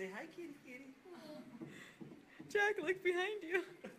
Say hi, kitty, kitty. Jack, look behind you.